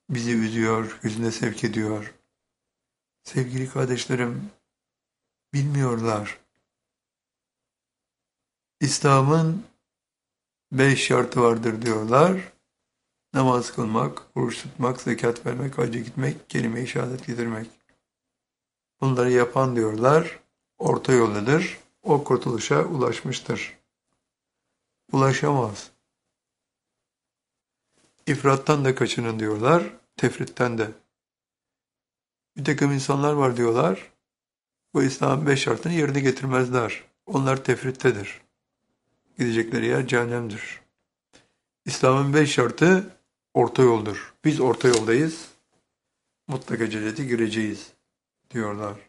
bizi üzüyor, hüzne sevk ediyor. Sevgili kardeşlerim, bilmiyorlar. İslam'ın 5 şartı vardır diyorlar. Namaz kılmak, oruç tutmak, zekat vermek, hacca gitmek, kelime-i şehadet getirmek. Bunları yapan diyorlar, orta yoldadır, o kurtuluşa ulaşmıştır. Ulaşamaz. İfrattan da kaçının diyorlar, tefritten de. Bir takım insanlar var diyorlar, bu İslam'ın 5 şartını yerine getirmezler. Onlar tefrittedir. Gidecekleri yer cehennemdir. İslam'ın 5 şartı orta yoldur. Biz orta yoldayız, mutlaka cennete gireceğiz diyorlar.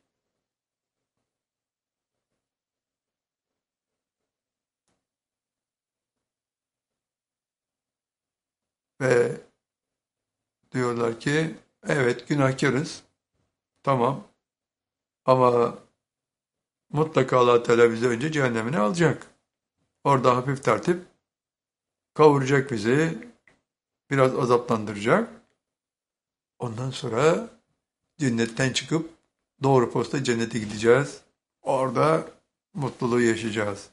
Ve diyorlar ki evet günahkarız, tamam ama mutlaka Allah Teala bizi önce cehennemine alacak. Orada hafif tertip kavuracak bizi, biraz azaplandıracak. Ondan sonra cennetten çıkıp doğru posta cennete gideceğiz. Orada mutluluğu yaşayacağız.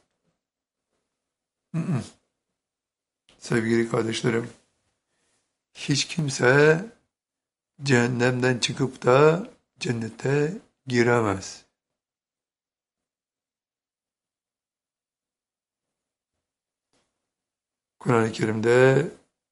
Sevgili kardeşlerim, hiç kimse cehennemden çıkıp da cennete giremez. Kur'an-ı Kerim'de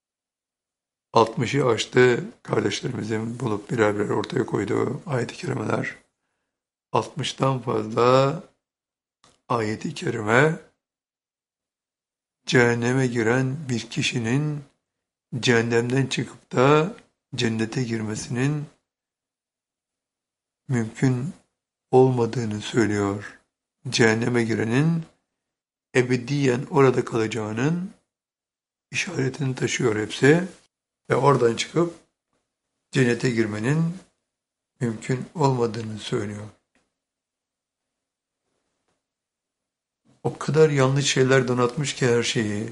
60'ı aştı kardeşlerimizin bulup birer birer ortaya koyduğu ayet-i kerimeler. 60'tan fazla ayet-i kerime cehenneme giren bir kişinin cehennemden çıkıp da cennete girmesinin mümkün olmadığını söylüyor. Cehenneme girenin ebediyen orada kalacağının işaretini taşıyor hepsi ve oradan çıkıp cennete girmenin mümkün olmadığını söylüyor. O kadar yanlış şeyler donatmış ki her şeyi.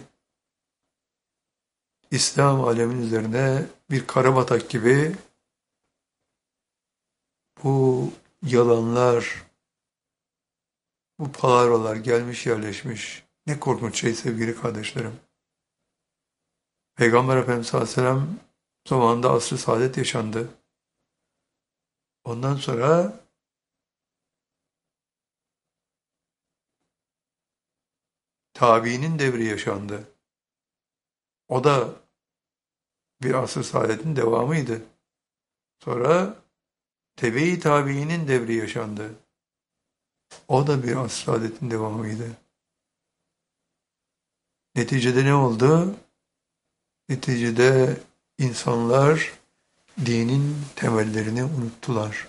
İslam alemin üzerine bir karabatak gibi bu yalanlar, bu palavralar gelmiş yerleşmiş. Ne korkunç şey sevgili kardeşlerim. Peygamber Efendimiz sallallahu aleyhi ve sellem zamanında asr-ı saadet yaşandı. Ondan sonra tabiinin devri yaşandı. O da bir asr-ı saadetin devamıydı. Sonra tebe-i tabiinin devri yaşandı. O da bir asr-ı saadetin devamıydı. Neticede ne oldu? Neticede insanlar dinin temellerini unuttular.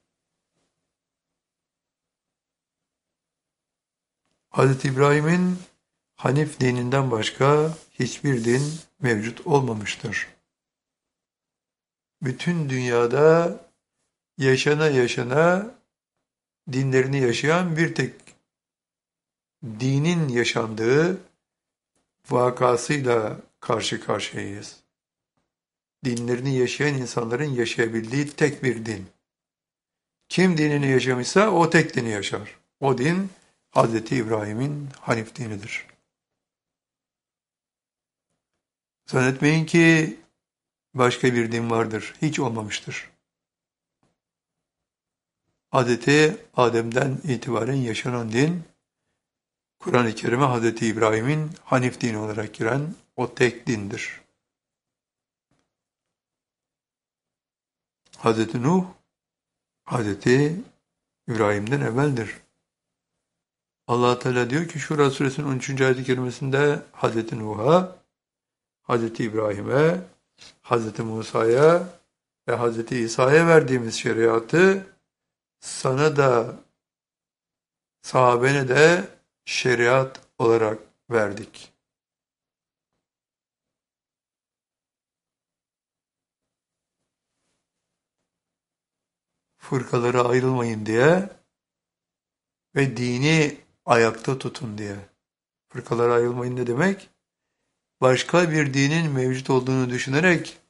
Hz. İbrahim'in Hanif dininden başka hiçbir din mevcut olmamıştır. Bütün dünyada yaşana yaşana dinlerini yaşayan bir tek dinin yaşandığı vakasıyla karşı karşıyayız. Dinlerini yaşayan insanların yaşayabildiği tek bir din. Kim dinini yaşamışsa o tek dini yaşar. O din Hz. İbrahim'in Hanif dinidir. Zannetmeyin ki başka bir din vardır. Hiç olmamıştır. Hz. Adem'den itibaren yaşanan din, Kur'an-ı Kerim'e Hz. İbrahim'in Hanif dini olarak giren o tek dindir. Hz. Nuh, Hz. İbrahim'den evveldir. Allah Teala diyor ki Şura suresinin 13. ayet-i kerimesinde Hz. Nuh'a, Hz. İbrahim'e, Hz. Musa'ya ve Hz. İsa'ya verdiğimiz şeriatı sana da sahabene de şeriat olarak verdik. Fırkalara ayrılmayın diye ve dini ayakta tutun diye. Fırkalara ayrılmayın ne demek? Başka bir dinin mevcut olduğunu düşünerek